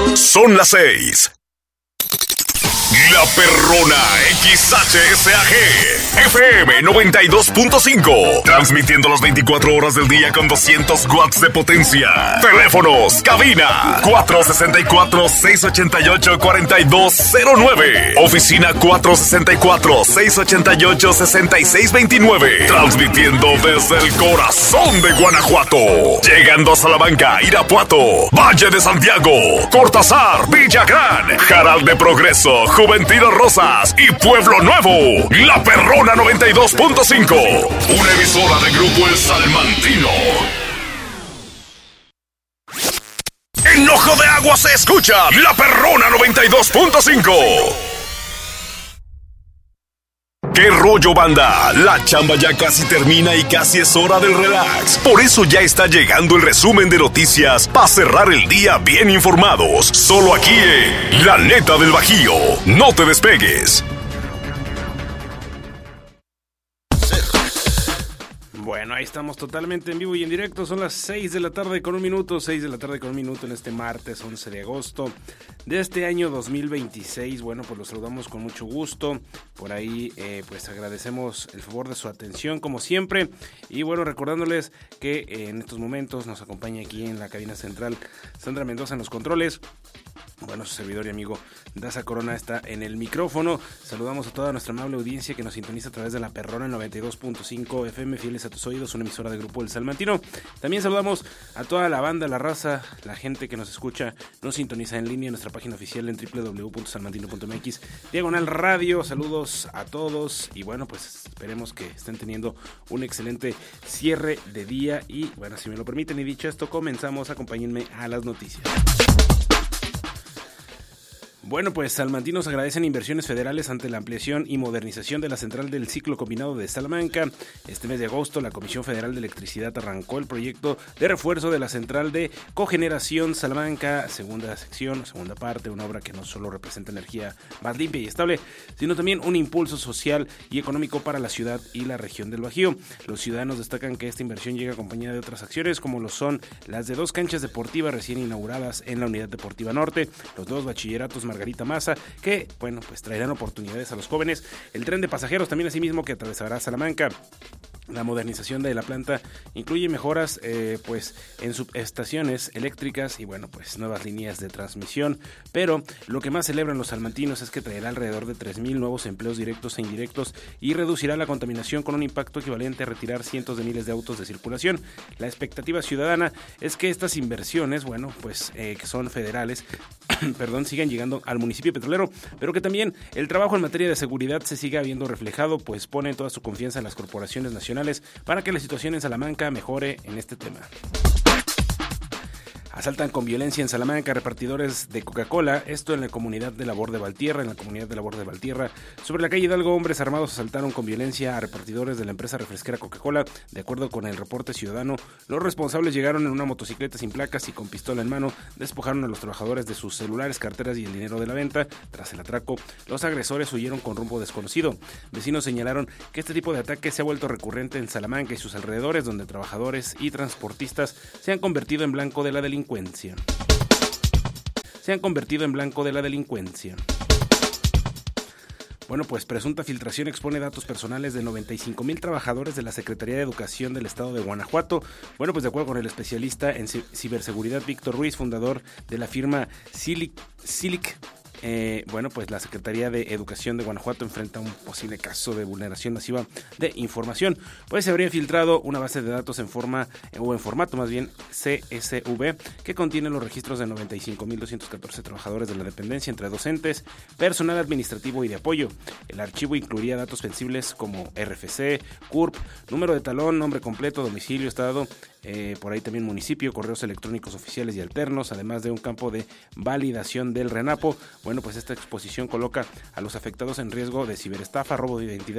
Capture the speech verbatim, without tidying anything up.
Son las seis. La Perrona X H S A G F M noventa y dos punto cinco, transmitiendo las veinticuatro horas del día con doscientos watts de potencia. Teléfonos, cabina cuatro seis cuatro, seis ocho ocho, cuatro dos cero nueve. Oficina cuatro seis cuatro, seis ocho ocho, seis seis dos nueve. Transmitiendo desde el corazón de Guanajuato. Llegando a Salamanca, Irapuato, Valle de Santiago, Cortázar, Villagrán, Jaral de Progreso, Juventino Rosas y Pueblo Nuevo. La Perrona noventa y dos punto cinco, una emisora de Grupo El Salmantino. En Ojo de Agua se escucha La Perrona noventa y dos punto cinco. ¿Qué rollo, banda? La chamba ya casi termina y casi es hora del relax. Por eso ya está llegando el resumen de noticias para cerrar el día bien informados. Solo aquí en La Neta del Bajío. No te despegues. Bueno, ahí estamos totalmente en vivo y en directo. Son las seis de la tarde con un minuto, seis de la tarde con un minuto en este martes once de agosto de este año dos mil veintiséis. Bueno, pues los saludamos con mucho gusto. Por ahí, eh, pues agradecemos el favor de su atención como siempre. Y bueno, recordándoles que eh, en estos momentos nos acompaña aquí en la cabina central Sandra Mendoza en los controles. Bueno, su servidor y amigo Daza Corona está en el micrófono. Saludamos a toda nuestra amable audiencia que nos sintoniza a través de La Perrona noventa y dos punto cinco F M, fieles a tus oídos, una emisora de Grupo El Salmantino. También saludamos a toda la banda, la raza, la gente que nos escucha, nos sintoniza en línea en nuestra página oficial en doble u doble u doble u punto salmantino punto m x, diagonal radio. Saludos a todos y bueno, pues esperemos que estén teniendo un excelente cierre de día. Y bueno, si me lo permiten y dicho esto, comenzamos. Acompáñenme a las noticias. Bueno, pues salmantinos agradecen inversiones federales ante la ampliación y modernización de la central del ciclo combinado de Salamanca. Este mes de agosto, la Comisión Federal de Electricidad arrancó el proyecto de refuerzo de la central de cogeneración Salamanca, segunda sección, segunda parte, una obra que no solo representa energía más limpia y estable, sino también un impulso social y económico para la ciudad y la región del Bajío. Los ciudadanos destacan que esta inversión llega acompañada de otras acciones, como lo son las de dos canchas deportivas recién inauguradas en la Unidad Deportiva Norte, los dos bachilleratos Margarita Maza, que, bueno, pues traerán oportunidades a los jóvenes. El tren de pasajeros también asimismo que atravesará Salamanca. La modernización de la planta incluye mejoras eh, pues en subestaciones eléctricas y bueno, pues nuevas líneas de transmisión, pero lo que más celebran los salmantinos es que traerá alrededor de tres mil nuevos empleos directos e indirectos y reducirá la contaminación con un impacto equivalente a retirar cientos de miles de autos de circulación. La expectativa ciudadana es que estas inversiones, bueno, pues eh, que son federales, perdón, sigan llegando al municipio petrolero, pero que también el trabajo en materia de seguridad se siga viendo reflejado, pues ponen toda su confianza en las corporaciones nacionales para que la situación en Salamanca mejore en este tema. Asaltan con violencia en Salamanca repartidores de Coca-Cola, esto en la comunidad de Labor de Valtierra, en la comunidad de Labor de Valtierra. Sobre la calle Hidalgo, hombres armados asaltaron con violencia a repartidores de la empresa refresquera Coca-Cola. De acuerdo con el reporte ciudadano, los responsables llegaron en una motocicleta sin placas y con pistola en mano, despojaron a los trabajadores de sus celulares, carteras y el dinero de la venta. Tras el atraco, los agresores huyeron con rumbo desconocido. Vecinos señalaron que este tipo de ataque se ha vuelto recurrente en Salamanca y sus alrededores, donde trabajadores y transportistas se han convertido en blanco de la delincuencia. Se han convertido en blanco de la delincuencia. Bueno, pues presunta filtración expone datos personales de noventa y cinco mil trabajadores de la Secretaría de Educación del Estado de Guanajuato. Bueno, pues de acuerdo con el especialista en ciberseguridad Víctor Ruiz, fundador de la firma Silic, Silic Eh, bueno, pues la Secretaría de Educación de Guanajuato enfrenta un posible caso de vulneración masiva de información, pues se habría filtrado una base de datos en forma o en formato más bien C S V que contiene los registros de noventa y cinco mil doscientos catorce trabajadores de la dependencia entre docentes, personal administrativo y de apoyo. El archivo incluiría datos sensibles como R F C, C U R P, número de talón, nombre completo, domicilio, estado, eh, por ahí también municipio, correos electrónicos oficiales y alternos, además de un campo de validación del RENAPO. Bueno, pues esta exposición coloca a los afectados en riesgo de ciberestafa, robo de identidad